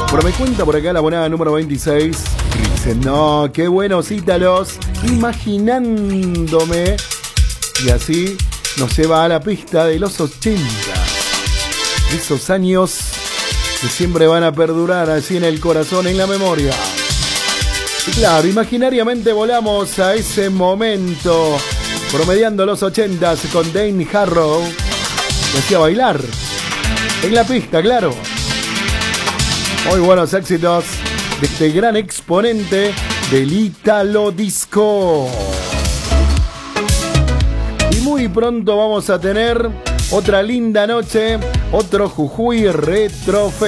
Pero me cuenta por acá la abonada número 26. Dicen, no, qué buenos ítalos. Imaginándome. Y así nos lleva a la pista de los 80. Esos años que siempre van a perdurar así en el corazón, en la memoria. Y claro, imaginariamente volamos a ese momento, promediando los 80s con Dane Harrow. Me hacía bailar en la pista, claro. Muy buenos éxitos de este gran exponente del Italo Disco. Y muy pronto vamos a tener otra linda noche, otro Jujuy Retro Fest.